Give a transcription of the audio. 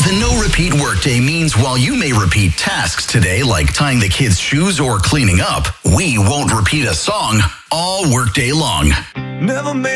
The no repeat workday means while you may repeat tasks today like tying the kids' shoes or cleaning up, we won't repeat a song all workday long. Never made